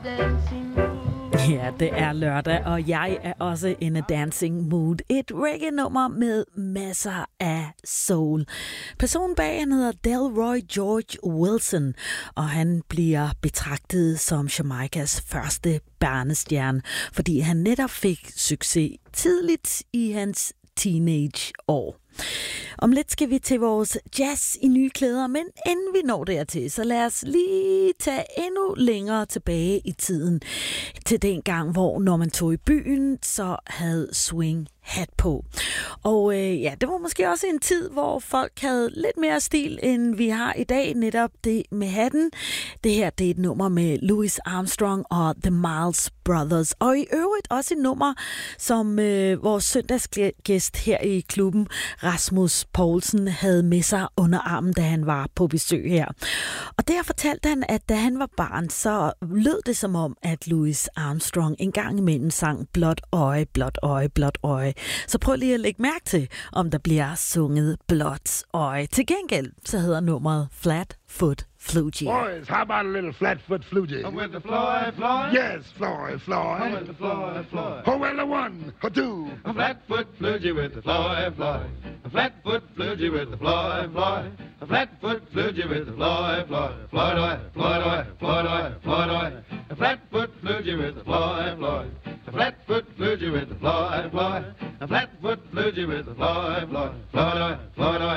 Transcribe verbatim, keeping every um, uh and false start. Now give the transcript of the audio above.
dancing mood. Ja, det er lørdag, og jeg er også in a dancing mood. Et reggae-nummer med masser af soul. Personen bag, han hedder Delroy George Wilson, og han bliver betragtet som Jamaicas første barnestjerne, fordi han netop fik succes tidligt i hans teenageår. Om lidt skal vi til vores jazz i nye klæder, men inden vi når dertil, så lad os lige tage endnu længere tilbage i tiden. Til den gang, hvor når man tog i byen, så havde swing hat på. Og øh, ja, det var måske også en tid, hvor folk havde lidt mere stil, end vi har i dag, netop det med hatten. Det her, det er et nummer med Louis Armstrong og The Miles Brothers. Og i øvrigt også et nummer, som øh, vores søndagsgæst her i klubben, Rasmus Poulsen, havde med sig under armen, da han var på besøg her. Og der fortalte han, at da han var barn, så lød det som om, at Louis Armstrong en gang imellem sang blåt øje, blåt øje, blåt øje. Så prøv lige at lægge mærke til, om der bliver sunget blåt øje. Til gengæld, så hedder nummeret Flatfoot Flugie. Boys, how about a little Flatfoot Flugie? Come with the Floyd, Floyd. Yes, Floyd, Floyd. Come with the Floyd, Floyd. Oh, well, a one, a two. A Flatfoot Flugie with the Floyd, Floyd. A Flatfoot Flugie with the Floyd, Floyd. A Flatfoot Flugie with the Floyd, Floyd. Floyd, oi, Floyd, oi, Floyd, oi, Floyd, oi. A Flatfoot Flugie with the Floyd, Floyd. A Flatfoot Flugie with the Floyd, Floyd. A Flatfoot Flugie with the Floyd, Floyd.